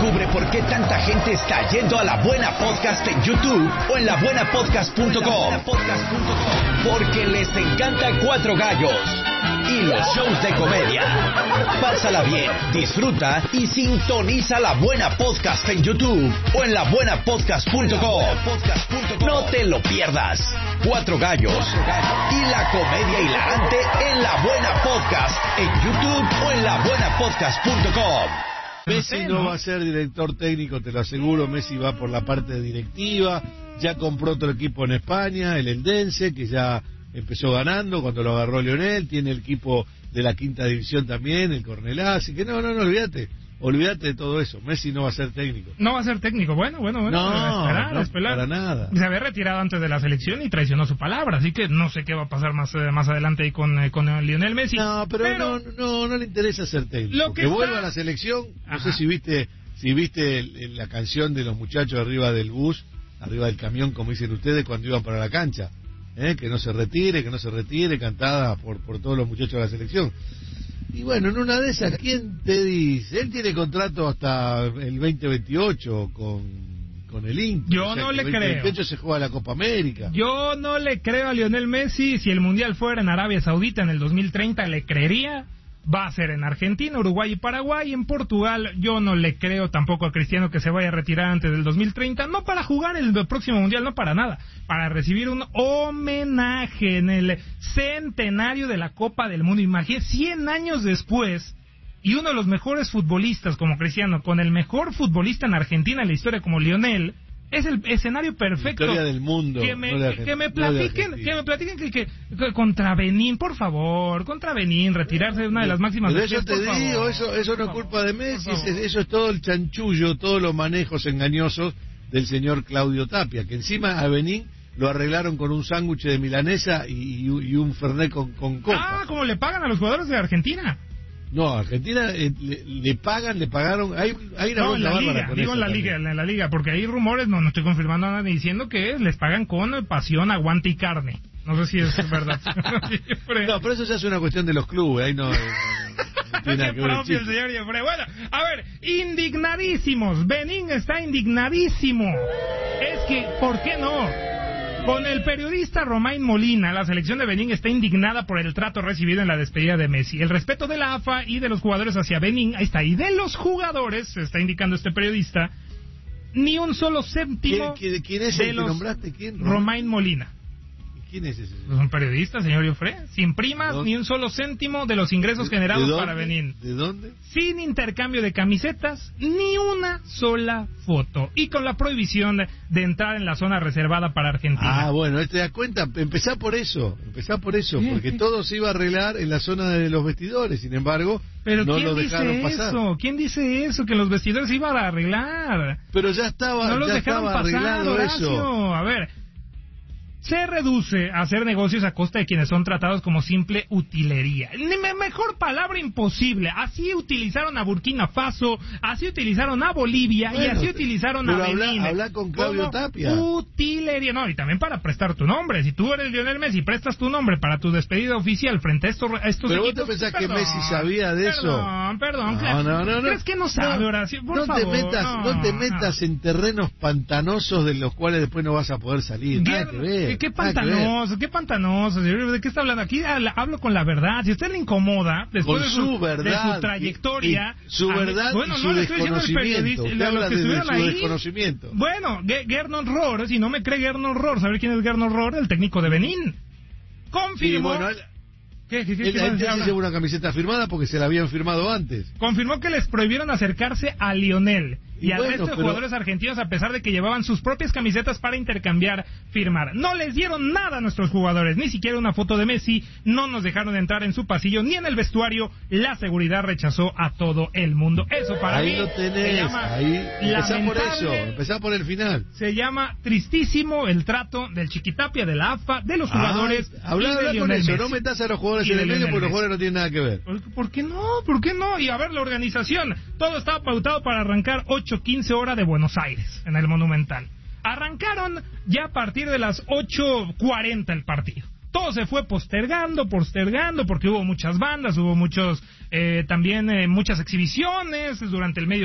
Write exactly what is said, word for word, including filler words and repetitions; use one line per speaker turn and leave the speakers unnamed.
Descubre por qué tanta gente está yendo a La Buena Podcast en YouTube o en la buena podcast punto com. Porque les encanta Cuatro Gallos y los shows de comedia. Pásala bien, disfruta y sintoniza La Buena Podcast en YouTube o en la buena podcast punto com. No te lo pierdas. Cuatro Gallos y la comedia hilarante en La Buena Podcast en YouTube o en la buena podcast punto com.
Messi no va a ser director técnico, te lo aseguro. Messi va por la parte directiva. Ya compró otro equipo en España, el Eldense, que ya empezó ganando cuando lo agarró Lionel. Tiene el equipo de la quinta división también, el Cornellá. Así que no, no, no, olvídate. Olvídate de todo eso. Messi no va a ser técnico.
No va a ser técnico. Bueno, bueno, bueno.
No,
esperar,
no
esperar.
para nada.
Se había retirado antes de la selección y traicionó su palabra. Así que no sé qué va a pasar más, eh, más adelante ahí con, eh, con Lionel Messi.
No, pero,
pero
no, no, no le interesa ser técnico.
Lo que
que
está...
vuelva a la selección. No
Ajá.
sé si viste, si viste el, el, la canción de los muchachos arriba del bus, arriba del camión, como dicen ustedes, cuando iban para la cancha. ¿Eh? Que no se retire, que no se retire, cantada por, por todos los muchachos de la selección. Y bueno, en una de esas, ¿quién te dice? Él tiene contrato hasta el veinte veintiocho con, con el Inter.
Yo
o sea,
no
que
le
el veinte
creo.
veintiocho se juega la Copa América.
Yo no le creo a Lionel Messi. Si el Mundial fuera en Arabia Saudita en el dos mil treinta, le creería. Va a ser en Argentina, Uruguay y Paraguay. En Portugal yo no le creo tampoco a Cristiano que se vaya a retirar antes del dos mil treinta. No para jugar el próximo Mundial, no para nada. Para recibir un homenaje en el centenario de la Copa del Mundo. Imagínate, cien años después, y uno de los mejores futbolistas como Cristiano, con el mejor futbolista en Argentina en la historia como Lionel. Es el escenario perfecto.
Historia del mundo.
Que me,
no de
que, que me
no
platiquen, que me platiquen que, que, que contra Benín, por favor, contra Benín, retirarse de una de las máximas.
Pero eso
estrellas,
te
por
digo,
favor,
eso, eso no es
por
culpa de
favor,
Messi,
por favor.
eso es todo el chanchullo, todos los manejos engañosos del señor Claudio Tapia, que encima a Benín lo arreglaron con un sándwich de milanesa y, y, y un fernet con, con coca.
Ah, como le pagan a los jugadores de Argentina.
No, a Argentina eh, le, le pagan, le pagaron. Hay, hay una
No, en la
bárbara
liga,
con
digo en
eso
la
también.
liga, en la liga, porque hay rumores, no, no estoy confirmando nada ni diciendo que es, les pagan con pasión, aguante y carne. No sé si es verdad.
No, pero eso ya es una cuestión de los clubes, ahí no, no, no tiene nada
Qué
que ver el
propio el
chiste.
señor Jeffrey. Bueno, a ver, indignadísimos. Benín está indignadísimo. Es que, ¿por qué no? Con el periodista Romain Molina, la selección de Benín está indignada por el trato recibido en la despedida de Messi. El respeto de la A F A y de los jugadores hacia Benín, ahí está, y de los jugadores, se está indicando este periodista, ni un solo céntimo.
¿Quién, quién, quién es
de
el que
los
nombraste? ¿Quién?
Romain Molina.
¿Quién es ese?
Es un periodista, señor Jofre, sin primas ni un solo céntimo de los ingresos
¿De-
generados
de dónde?
para Benín.
¿De dónde?
Sin intercambio de camisetas, ni una sola foto. Y con la prohibición de, de entrar en la zona reservada para Argentina.
Ah, bueno, te das cuenta, empezá por eso, empezá por eso,
¿Qué?
porque todo se iba a arreglar en la zona de los vestidores, sin embargo,
Pero
no
¿quién
lo dejaron
dice
pasar.
eso? ¿Quién dice eso? Que los vestidores se iban a arreglar.
Pero ya estaba,
No los
ya
dejaron
estaba
pasar,
arreglado
Horacio.
eso.
A ver, se reduce a hacer negocios a costa de quienes son tratados como simple utilería. Ni me- mejor palabra imposible. Así utilizaron a Burkina Faso, así utilizaron a Bolivia y
Bueno,
así utilizaron
pero
a
habla-
Benín.
habla con Claudio
Como
Tapia.
Utilería. No, y también para prestar tu nombre. Si tú eres Lionel Messi y prestas tu nombre para tu despedida oficial frente a estos, a estos
Pero vos
equipos,
te pensás que
perdón,
Messi sabía de eso.
Perdón, perdón.
No,
claro.
no, no, no.
¿Crees que no sabe, Horacio? Por
no
favor.
te metas, no, te metas en terrenos pantanosos de los cuales después no vas a poder salir. Nada que ver.
¿Qué
nada que ver.
pantanoso? ¿Qué pantanoso? señor? ¿De qué está hablando? Aquí habla- hablo con la verdad. Si a usted le incomoda, después
Con
de su,
su verdad,
de su trayectoria...
y- y su
a mí-
verdad
bueno,
y
no
su
le estoy diciendo al
desconocimiento.
periodista,
Usted
a los
habla
que
desde
estuvieron
su
ahí.
desconocimiento.
Bueno, Ge- Gernot Rohr, si no me cree Gernot Rohr, ¿sabe quién es Gernot Rohr? El técnico de Benín.
Sí,
Confirmó...
bueno, él,
¿Qué, qué, qué,
él,
qué
él
más se
sí
habla?
lleva una camiseta firmada porque se la habían firmado antes.
Confirmó que les prohibieron acercarse a Lionel y,
Y
al
bueno,
resto de
pero-
jugadores argentinos a pesar de que llevaban sus propias camisetas para intercambiar, firmar. No les dieron nada a nuestros jugadores, ni siquiera una foto de Messi, no nos dejaron entrar en su pasillo ni en el vestuario, la seguridad rechazó a todo el mundo. Eso para
Ahí
mí
lo
se
tenés,
llama
ahí. Empezá por
lamentable,
eso, empezá por el final.
se llama tristísimo el trato del Chiquitapia, de la A F A, de los jugadores
Ah, habla,
y de
habla con
Lionel
eso,
Messi.
no metas a los jugadores
Y
en
de
el medio
Lionel
porque los
Messi.
jugadores no tienen nada que ver.
¿Por, por qué no? ¿Por qué no? Y a ver, la organización. Todo estaba pautado para arrancar ocho quince horas de Buenos Aires, en el Monumental. Arrancaron ya a partir de las ocho cuarenta el partido. Todo se fue postergando, postergando, porque hubo muchas bandas, hubo muchos, eh, también eh, muchas exhibiciones durante el medio